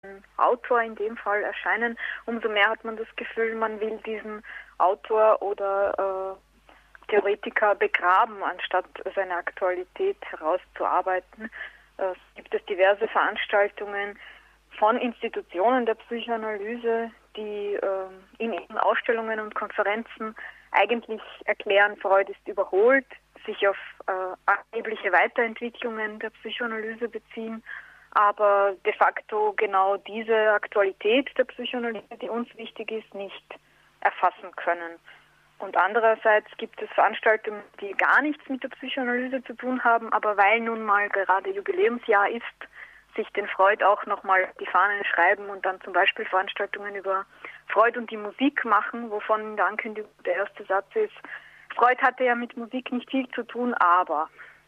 Autor in dem Fall erscheinen, umso mehr hat man das Gefühl, man will diesen Autor oder Theoretiker begraben, anstatt seine Aktualität herauszuarbeiten. Es gibt diverse Veranstaltungen von Institutionen der Psychoanalyse, die in ihren Ausstellungen und Konferenzen eigentlich erklären, Freud ist überholt, sich auf angebliche Weiterentwicklungen der Psychoanalyse beziehen, aber de facto genau diese Aktualität der Psychoanalyse, die uns wichtig ist, nicht erfassen können. Und andererseits gibt es Veranstaltungen, die gar nichts mit der Psychoanalyse zu tun haben, aber weil nun mal gerade Jubiläumsjahr ist, sich den Freud auch nochmal die Fahnen schreiben und dann zum Beispiel Veranstaltungen über Freud und die Musik machen, wovon in der Ankündigung der erste Satz ist, Freud hatte ja mit Musik nicht viel zu tun, aber.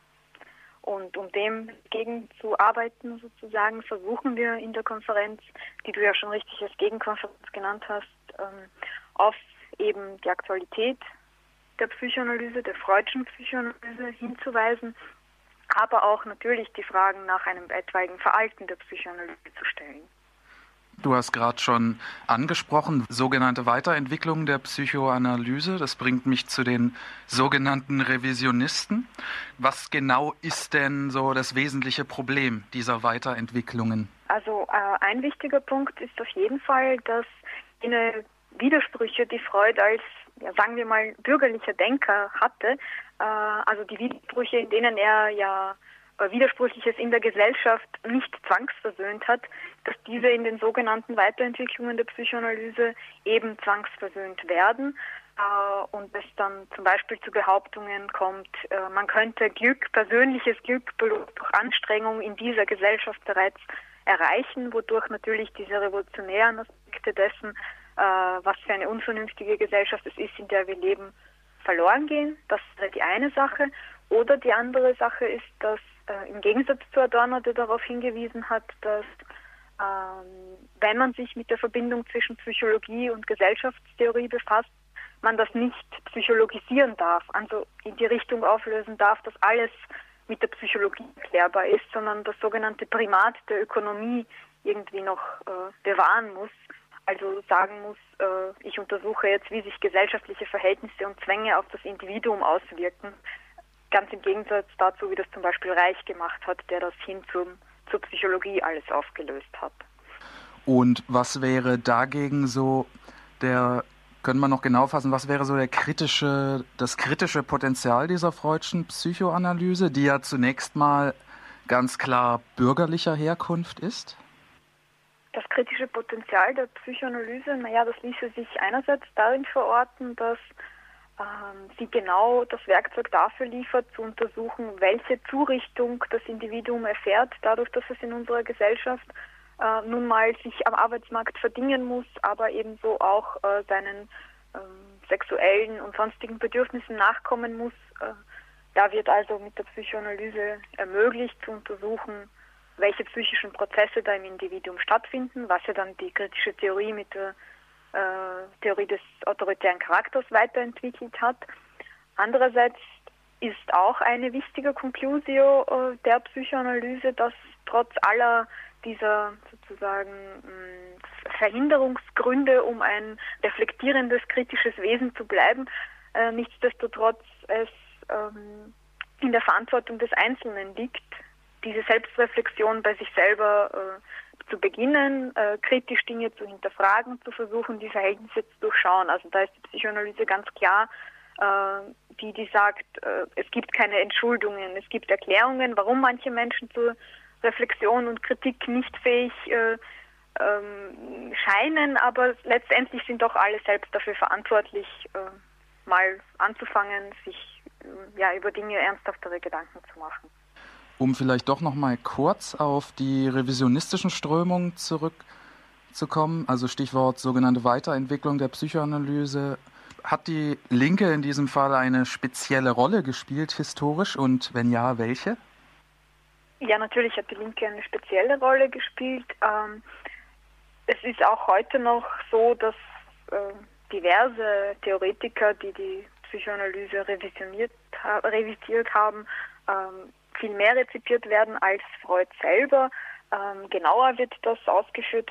Und um dem gegenzuarbeiten sozusagen, versuchen wir in der Konferenz, die du ja schon richtig als Gegenkonferenz genannt hast, auf eben die Aktualität der Psychoanalyse, der freudschen Psychoanalyse hinzuweisen, aber auch natürlich die Fragen nach einem etwaigen Veralten der Psychoanalyse zu stellen. Du hast gerade schon angesprochen, sogenannte Weiterentwicklung der Psychoanalyse. Das bringt mich zu den sogenannten Revisionisten. Was genau ist denn so das wesentliche Problem dieser Weiterentwicklungen? Also ein wichtiger Punkt ist auf jeden Fall, dass jene Widersprüche, die Freud als, ja, sagen wir mal, bürgerlicher Denker hatte, also die Widersprüche, in denen er ja Widersprüchliches in der Gesellschaft nicht zwangsversöhnt hat, dass diese in den sogenannten Weiterentwicklungen der Psychoanalyse eben zwangsversöhnt werden und es dann zum Beispiel zu Behauptungen kommt, man könnte Glück, persönliches Glück durch Anstrengung in dieser Gesellschaft bereits erreichen, wodurch natürlich diese revolutionären Aspekte dessen, was für eine unvernünftige Gesellschaft es ist, in der wir leben, verloren gehen. Das ist die eine Sache. Oder die andere Sache ist, dass im Gegensatz zu Adorno, der darauf hingewiesen hat, dass wenn man sich mit der Verbindung zwischen Psychologie und Gesellschaftstheorie befasst, man das nicht psychologisieren darf, also in die Richtung auflösen darf, dass alles mit der Psychologie erklärbar ist, sondern das sogenannte Primat der Ökonomie irgendwie noch bewahren muss. Also sagen muss, ich untersuche jetzt, wie sich gesellschaftliche Verhältnisse und Zwänge auf das Individuum auswirken. Ganz im Gegensatz dazu, wie das zum Beispiel Reich gemacht hat, der das hin zur Psychologie alles aufgelöst hat. Und was wäre dagegen so können wir noch genau fassen, was wäre so das kritische Potenzial dieser freudschen Psychoanalyse, die ja zunächst mal ganz klar bürgerlicher Herkunft ist? Das kritische Potenzial der Psychoanalyse, das ließe sich einerseits darin verorten, dass sie genau das Werkzeug dafür liefert, zu untersuchen, welche Zurichtung das Individuum erfährt, dadurch, dass es in unserer Gesellschaft nun mal sich am Arbeitsmarkt verdingen muss, aber ebenso auch seinen sexuellen und sonstigen Bedürfnissen nachkommen muss. Da wird also mit der Psychoanalyse ermöglicht, zu untersuchen, welche psychischen Prozesse da im Individuum stattfinden, was ja dann die kritische Theorie mit der Theorie des autoritären Charakters weiterentwickelt hat. Andererseits ist auch eine wichtige Conclusio der Psychoanalyse, dass trotz aller dieser sozusagen Verhinderungsgründe, um ein reflektierendes, kritisches Wesen zu bleiben, nichtsdestotrotz es in der Verantwortung des Einzelnen liegt, diese Selbstreflexion bei sich selber zu beginnen, kritisch Dinge zu hinterfragen, zu versuchen, die Verhältnisse zu durchschauen. Also da ist die Psychoanalyse ganz klar, die sagt, es gibt keine Entschuldungen, es gibt Erklärungen, warum manche Menschen zur Reflexion und Kritik nicht fähig scheinen, aber letztendlich sind doch alle selbst dafür verantwortlich, mal anzufangen, sich über Dinge ernsthaftere Gedanken zu machen. Um vielleicht doch noch mal kurz auf die revisionistischen Strömungen zurückzukommen, also Stichwort sogenannte Weiterentwicklung der Psychoanalyse. Hat die Linke in diesem Fall eine spezielle Rolle gespielt, historisch, und wenn ja, welche? Ja, natürlich hat die Linke eine spezielle Rolle gespielt. Es ist auch heute noch so, dass diverse Theoretiker, die die Psychoanalyse revidiert haben, viel mehr rezipiert werden als Freud selber. Genauer wird das ausgeführt